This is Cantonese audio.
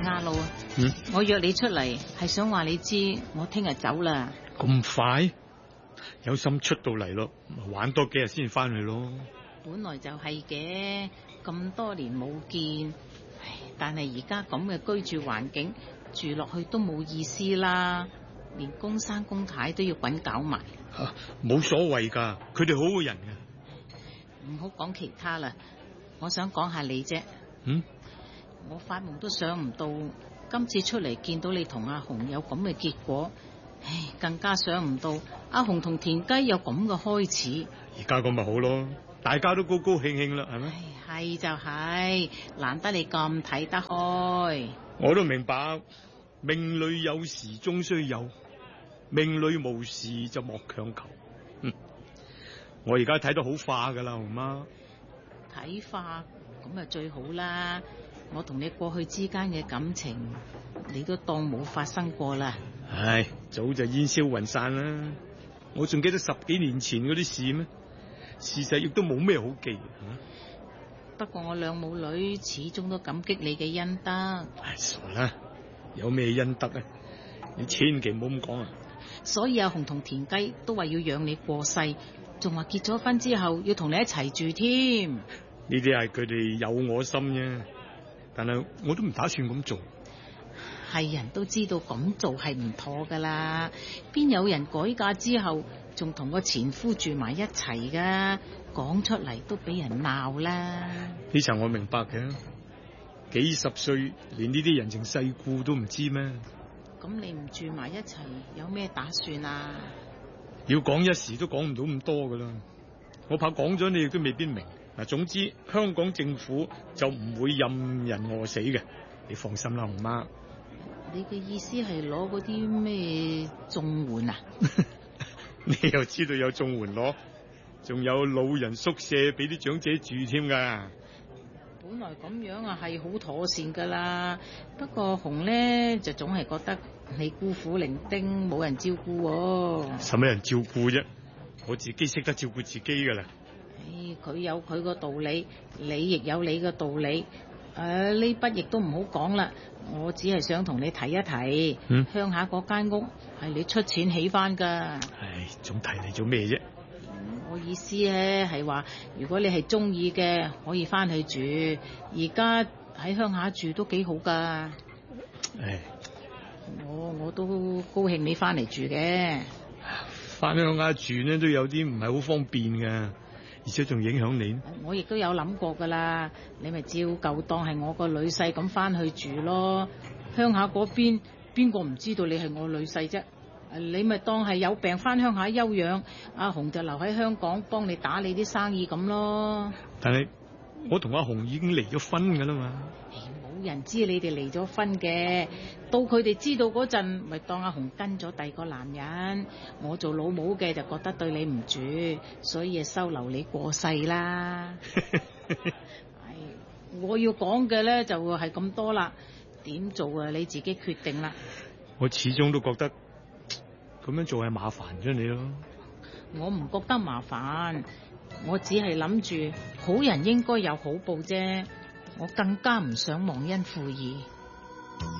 阿路啊，我約你出嚟係想話你知，我聽日走啦。 咁快？有心出到嚟咯，玩多幾日先翻去咯。 本來就係嘅，咁多年冇見，但係而家咁嘅居住環境，住落去都冇意思啦，連公生公太都要滾搞埋。 冇所謂噶，佢哋好好人嘅。 唔好講其他啦，我想講下你啫。我發夢都想唔到，今次出嚟見到你同阿紅有咁嘅結果，更加想唔到阿紅同田雞有咁嘅開始。 而家咁咪好咯，大家都高高興興啦，係咪？ 係就係，難得你咁睇得開。 我都明白，命裏有時終須有，命裏無時就莫強求。我而家睇得好化噶啦，紅媽。 睇化咁啊最好啦，我同你過去之間嘅感情，你都當冇發生過啦。 唉，早就煙消雲散啦。我仲記得10幾年前嗰啲事咩？事實亦都冇咩好記。 不過我兩母女始終都感激你嘅恩德。 傻啦，有咩恩德啊？你千祈唔好咁講啊！ 所以阿紅同田雞都話要養你過世，仲話結咗婚之後要同你一齊住添。 呢啲係佢哋有我心啫，但係我都唔打算咁做。 係人都知道咁做係唔妥噶啦，邊有人改嫁之後仲同個前夫住埋一齊噶？講出嚟都俾人鬧啦。 呢層我明白嘅，幾十歲連呢啲人情世故都唔知咩？ 咁你唔住埋一齊有咩打算啊？ 要講一時都講唔到咁多噶啦，我怕講咗你亦都未必明。嗱，總之香港政府就唔會任人餓死嘅，你放心啦，紅媽。 你嘅意思係攞嗰啲咩綜援啊？ 你又知道有綜援攞，仲有老人宿舍俾啲長者住添噶。 本來咁樣啊係好妥善噶啦，不過紅呢就總係覺得你孤苦伶仃，冇人照顧喎。 使乜人照顧啫？我自己識得照顧自己噶啦。 佢有佢個道理，你亦有你個道理。呢筆亦都唔好講啦，我只係想同你提一提，鄉下嗰間屋係你出錢起翻噶。 唉，仲提你做咩啫？ 我意思咧係話，如果你係中意嘅，可以翻去住。而家喺鄉下住都幾好噶。 唉， 我都高興你翻嚟住嘅。 翻鄉下住呢都有啲唔係好方便嘅，而且仲影響你。 我亦都有諗過噶啦，你咪照舊當係我個女婿咁翻去住咯。鄉下嗰邊邊個唔知道你係我女婿啫？你咪當係有病翻鄉下休養，阿紅就留喺香港幫你打理啲生意咁咯。 但係我同阿紅已經離咗婚噶啦嘛。 冇人知你哋離咗婚嘅，到佢哋知道嗰陣，咪當阿紅跟咗第二個男人。我做老母嘅就覺得對你唔住，所以收留你過世啦。我要講嘅咧就係咁多啦，點做啊你自己決定啦。 我始終都覺得咁樣做係麻煩咗你咯。 我唔覺得麻煩，我只係諗住好人應該有好報啫，我更加唔想忘恩負義。